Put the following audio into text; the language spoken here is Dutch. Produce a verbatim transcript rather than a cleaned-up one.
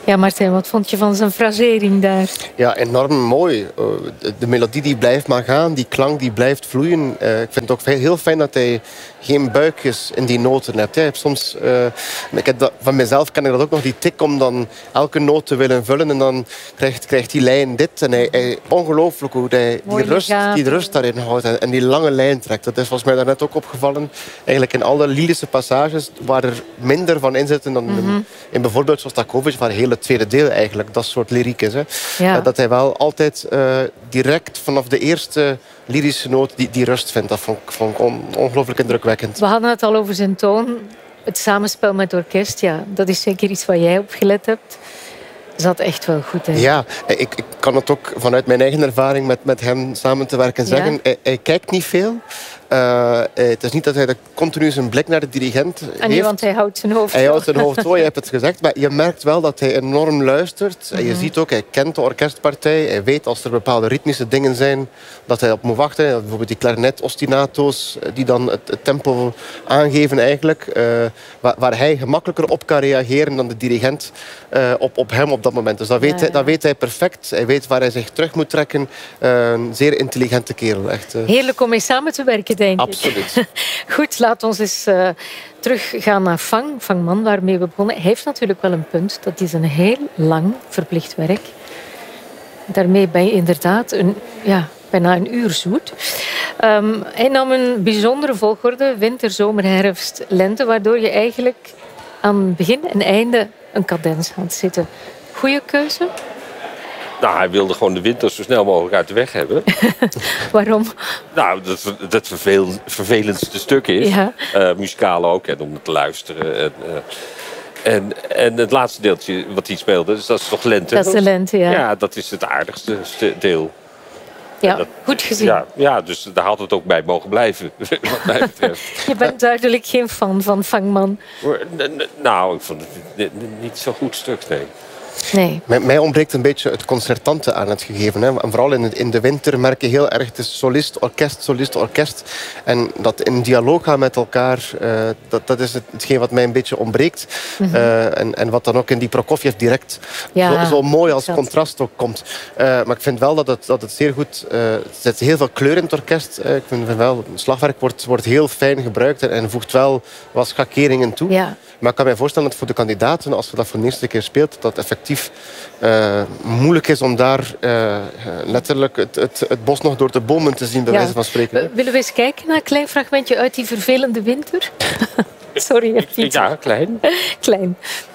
Ja, Martijn, wat vond je van zijn frasering daar? Ja, enorm mooi. Uh, de, de melodie die blijft maar gaan, die klank die blijft vloeien. Uh, ik vind het ook heel fijn dat hij geen buikjes in die noten hebt. Hij heeft soms, uh, ik heb dat, van mezelf ken ik dat ook nog, die tik om dan elke noot te willen vullen. En dan krijgt, krijgt die lijn dit. En hij, hij ongelooflijk hoe hij die rust, die rust daarin houdt. En, en die lange lijn trekt. Dat is volgens mij daarnet ook opgevallen. Eigenlijk in alle lyrische passages waar er minder van in zitten dan mm-hmm. in, in bijvoorbeeld Shostakovich, waar heel het tweede deel eigenlijk dat soort lyriek is. Hè. Ja. Uh, dat hij wel altijd uh, direct vanaf de eerste lyrische noot die, die rust vindt. Dat vond, vond ik on, ongelooflijk indrukwekkend. We hadden het al over zijn toon. Het samenspel met het orkest, ja, dat is zeker iets waar jij op gelet hebt. Zat echt wel goed, hè? Ja, ik, ik kan het ook vanuit mijn eigen ervaring met, met hem samen te werken zeggen. Ja. Hij, hij kijkt niet veel. Uh, het is niet dat hij de, continu zijn blik naar de dirigent en heeft. niet, want hij houdt zijn hoofd Hij houdt zijn hoofd zo, je hebt het gezegd. Maar je merkt wel dat hij enorm luistert. Mm-hmm. En je ziet ook, hij kent de orkestpartij. Hij weet als er bepaalde ritmische dingen zijn, dat hij op moet wachten. Bijvoorbeeld die klarinet-ostinato's, die dan het, het tempo aangeven eigenlijk. Uh, waar, waar hij gemakkelijker op kan reageren dan de dirigent uh, op, op hem op dat moment. Dus dat weet, ja, ja. Hij, dat weet hij perfect. Hij weet waar hij zich terug moet trekken. Uh, een zeer intelligente kerel. Echt, uh. Heerlijk om mee samen te werken, denk ik. Absoluut. Goed, laten we eens uh, teruggaan naar Fang. Fang Man, waarmee we begonnen. Hij heeft natuurlijk wel een punt. Dat is een heel lang verplicht werk. Daarmee ben je inderdaad een, ja, bijna een uur zoet. Um, hij nam een bijzondere volgorde. Winter, zomer, herfst, lente. Waardoor je eigenlijk aan begin en einde een cadens gaat zitten. Goeie keuze? Nou, hij wilde gewoon de winter zo snel mogelijk uit de weg hebben. Waarom? Nou, dat het vervel, vervelendste stuk is. Ja. Uh, muzikaal ook, en om te luisteren. En, uh, en, en het laatste deeltje wat hij speelde, dus dat is toch lente? Dat is de lente, ja. Ja, dat is het aardigste deel. Ja, dat, goed gezien. Ja, ja, dus daar had het ook bij mogen blijven, wat mij betreft. Je bent duidelijk geen fan van Fang Man. Nou, ik vond het niet zo'n goed stuk, nee. Nee. Mij ontbreekt een beetje het concertante aan het gegeven. Hè. En vooral in, het, in de winter merk je heel erg, het is solist, orkest, solist, orkest. En dat in dialoog gaan met elkaar, uh, dat, dat is het, hetgeen wat mij een beetje ontbreekt. Mm-hmm. uh, en, en wat dan ook in die Prokofjev direct ja, zo, zo mooi als contrast ook komt. Uh, maar ik vind wel dat het, dat het zeer goed... Uh, er zit heel veel kleur in het orkest. Uh, ik vind, vind wel, het slagwerk wordt, wordt heel fijn gebruikt en, en voegt wel wat schakeringen toe. Ja. Maar ik kan mij voorstellen dat voor de kandidaten, als je dat voor de eerste keer speelt, dat effectief uh, moeilijk is om daar uh, letterlijk het, het, het bos nog door de bomen te zien, bij ja. wijze van spreken. Uh, willen we eens kijken naar een klein fragmentje uit die vervelende winter? Sorry, ja, klein. Klein.